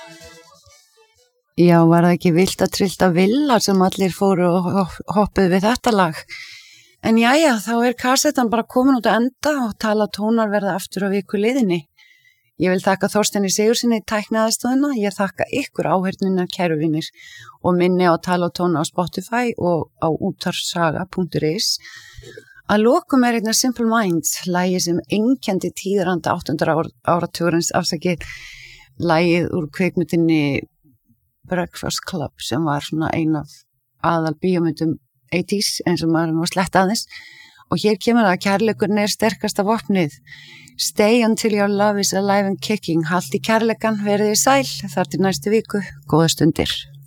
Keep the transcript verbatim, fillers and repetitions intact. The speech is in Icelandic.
Já, var það ekki vilt að trillta villa sem allir fóru og hoppuðu við þetta lag. En jæja, þá er kassettan bara komin út að enda og tala tónar verða aftur á viku liðinni. Ég vil þakka Þorsteini Sigurðssyni tækniaðstöðuna, ég þakka ykkur áheyrnina kæru vinir og minni á tala og tóna á Spotify og á útvarpssaga punktur is. Að lokum er einna Simple Minds, lagið sem einkenndi tíðaranda áttunda áratugurins afsakið, lagið úr kvikmyndinni Breakfast Club sem var svona ein af aðal bíómyndum áttatíu eins og maður var slett aðeins og hér kemur það að kærleikurinn er sterkasta vopnið. Stay until your love is alive and kicking. Haltu í kærleikan, verið þið sæl, þar til næstu viku, góða stundir.